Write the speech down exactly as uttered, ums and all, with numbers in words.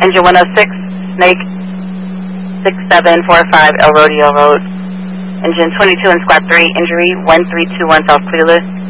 Engine one oh six, Snake six seven four five El Rodeo Road. Engine twenty-two in Squad three, injury one three two one South Clearless.